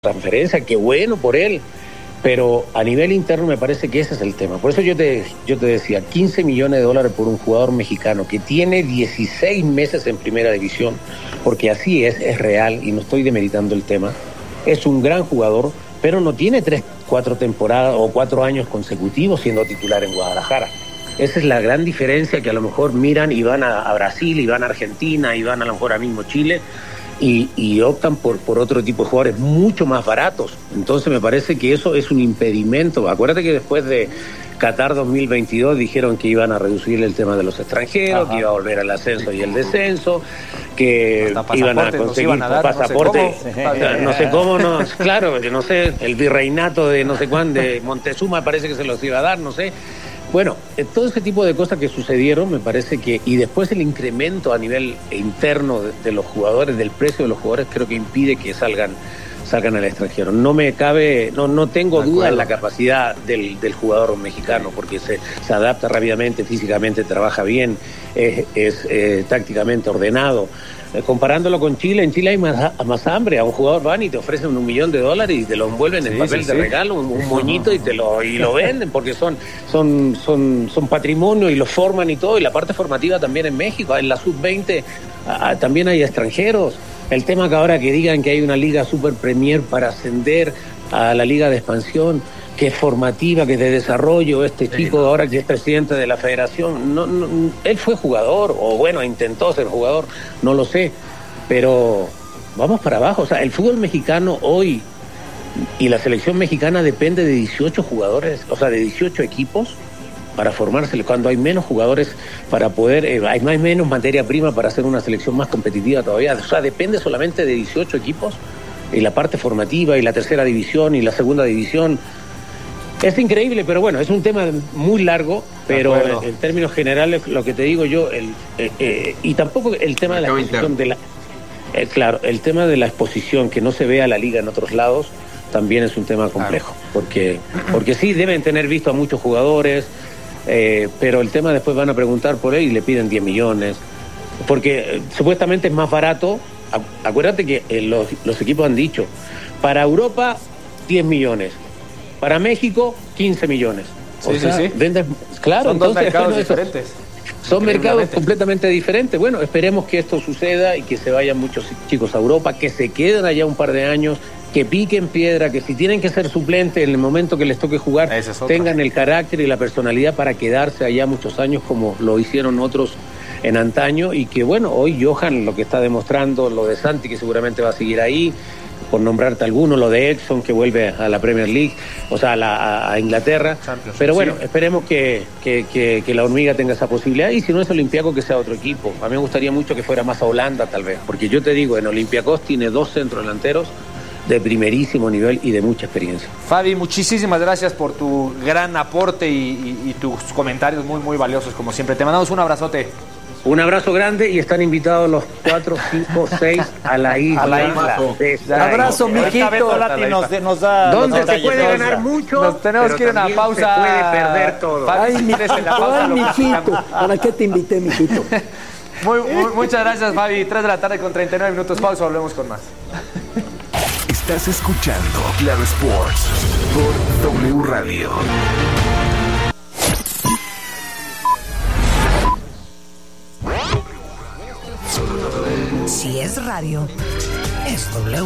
transferencia, qué bueno por él, pero a nivel interno me parece que ese es el tema. Por eso yo te decía, 15 millones de dólares por un jugador mexicano que tiene 16 meses en primera división, porque así es real y no estoy demeritando el tema. Es un gran jugador, pero no tiene 3, 4 temporadas o 4 años consecutivos siendo titular en Guadalajara. Esa es la gran diferencia, que a lo mejor miran y van a Brasil, y van a Argentina, y van a lo mejor a mismo Chile, y optan por otro tipo de jugadores mucho más baratos. Entonces me parece que eso es un impedimento. Acuérdate que después de Qatar 2022 dijeron que iban a reducir el tema de los extranjeros, que iba a volver al ascenso y el descenso, que iban a conseguir pasaporte, no sé cómo, claro, no sé, el virreinato de no sé cuán, de Montezuma parece que se los iba a dar, no sé. Bueno, todo ese tipo de cosas que sucedieron, me parece que, y después el incremento a nivel interno de los jugadores, del precio de los jugadores, creo que impide que salgan al extranjero. No me cabe, no tengo duda en la capacidad del jugador mexicano, porque se adapta rápidamente, físicamente trabaja bien, es tácticamente ordenado. Comparándolo con Chile, en Chile hay más hambre. A un jugador van y te ofrecen $1 millón y te lo envuelven en papel de regalo, un moñito, y lo venden, porque son patrimonio y lo forman y todo. Y la parte formativa también en México, en la sub-20 también hay extranjeros. El tema que ahora que digan que hay una liga super premier para ascender a la liga de expansión, que es formativa, que es de desarrollo, chico ahora que es presidente de la federación, él fue jugador, o bueno, intentó ser jugador, no lo sé, pero vamos para abajo. O sea, el fútbol mexicano hoy y la selección mexicana depende de 18 jugadores, o sea, de 18 equipos para formarse, cuando hay menos jugadores para poder, hay menos materia prima para hacer una selección más competitiva todavía. O sea, depende solamente de 18 equipos, y la parte formativa, y la tercera división, y la segunda división. Es increíble, pero bueno, es un tema muy largo, pero en términos generales, lo que te digo yo, y tampoco el tema de la exposición claro, el tema de la exposición, que no se vea la liga en otros lados, también es un tema complejo, porque sí deben tener visto a muchos jugadores, pero el tema después van a preguntar por él y le piden 10 millones, porque supuestamente es más barato. Acuérdate que los equipos han dicho, para Europa 10 millones, para México 15 millones. Vendes, claro, son dos mercados diferentes. Son mercados completamente diferentes. Bueno, esperemos que esto suceda y que se vayan muchos chicos a Europa, que se queden allá un par de años, que piquen piedra, que si tienen que ser suplentes en el momento que les toque jugar, tengan el carácter y la personalidad para quedarse allá muchos años, como lo hicieron otros en antaño. Y que bueno, hoy Johan lo que está demostrando, lo de Santi, que seguramente va a seguir ahí, por nombrarte alguno, lo de Edson, que vuelve a la Premier League, o sea, a Inglaterra. Champions, pero bueno, esperemos que la Hormiga tenga esa posibilidad, y si no es Olympiacos, que sea otro equipo. A mí me gustaría mucho que fuera más a Holanda, tal vez, porque yo te digo, en Olympiacos tiene 2 centrodelanteros de primerísimo nivel y de mucha experiencia. Fabi, muchísimas gracias por tu gran aporte y tus comentarios muy, muy valiosos, como siempre. Te mandamos un abrazote. Un abrazo grande, y están invitados los 4, 5, 6 a la isla. Abrazo, mijito. Nos da, donde se puede ganar mucho. Nos tenemos que ir a una pausa. Se puede perder todo. Ay, mijito. ¿Para qué te invité, mijito? Muchas gracias, Fabi. 3 de la tarde con 39 minutos. Pausa, volvemos con más. Estás escuchando Claro Sports por W Radio. Si es radio, es W.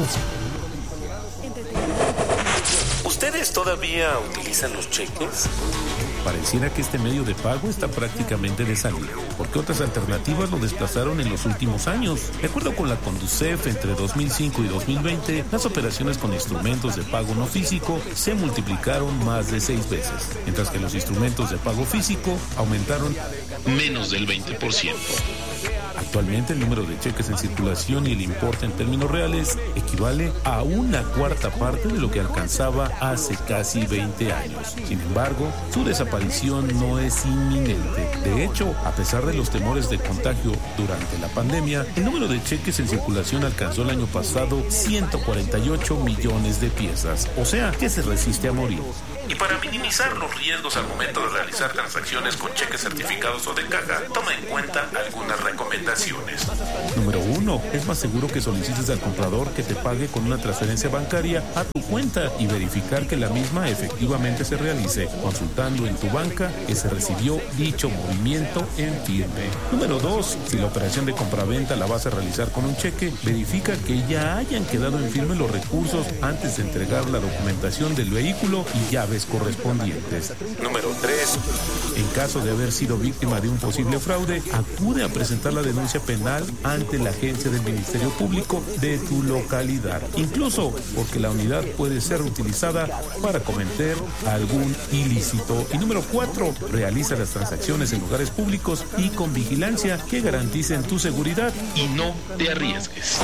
¿Ustedes todavía utilizan los cheques? Pareciera que este medio de pago está prácticamente de salida, porque otras alternativas lo desplazaron en los últimos años. De acuerdo con la Conducef, entre 2005 y 2020, las operaciones con instrumentos de pago no físico se multiplicaron más de 6 veces, mientras que los instrumentos de pago físico aumentaron menos del 20%. Actualmente el número de cheques en circulación y el importe en términos reales equivale a 1/4 parte de lo que alcanzaba hace casi 20 años. Sin embargo, su desaparición no es inminente. De hecho, a pesar de los temores de contagio durante la pandemia, el número de cheques en circulación alcanzó el año pasado 148 millones de piezas, o sea, que se resiste a morir. Y para minimizar los riesgos al momento de realizar transacciones con cheques certificados o de caja, toma en cuenta algunas recomendaciones. recomendaciones. Número 1. Es más seguro que solicites al comprador que te pague con una transferencia bancaria a tu cuenta y verificar que la misma efectivamente se realice, consultando en tu banca que se recibió dicho movimiento en firme. Número 2. Si la operación de compraventa la vas a realizar con un cheque, verifica que ya hayan quedado en firme los recursos antes de entregar la documentación del vehículo y llaves correspondientes. Número 3. En caso de haber sido víctima de un posible fraude, acude a presentar la denuncia penal ante la agencia del Ministerio Público de tu localidad, incluso porque la unidad puede ser utilizada para cometer algún ilícito. Y número 4, realiza las transacciones en lugares públicos y con vigilancia que garanticen tu seguridad Y no te arriesgues.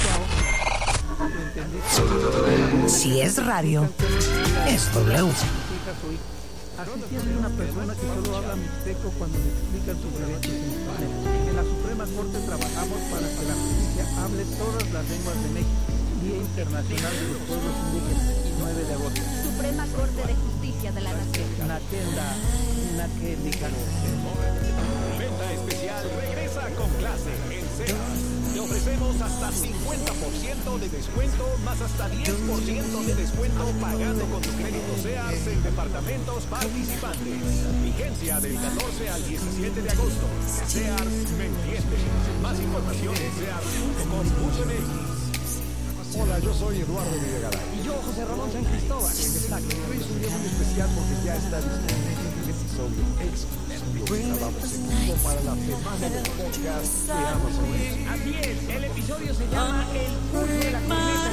Si es radio, es W. Así tiene una persona que solo habla mixteco cuando le explican sus derechos indígenas. En la Suprema Corte trabajamos para que la justicia hable todas las lenguas de México. Día Internacional de los Pueblos Indígenas, 9 de agosto. Suprema Corte de Justicia de la Nación. Nakenda, Nakendicano. Venta especial regresa con clase en Sears. Te ofrecemos hasta 50% de descuento más hasta 10% de descuento pagando con tu crédito Sears en departamentos participantes. Vigencia del 14 al 17 de agosto. Sears me entiende. Más información en sears.com.mx. Hola, yo soy Eduardo Videgaray. Y yo, José Ramón San Cristóbal. Hoy es un día muy especial porque ya está disponible un episodio exclusivo que grabamos en vivo para la semana del podcast de Amazon. Así es, el episodio se llama El Club de la Comedia.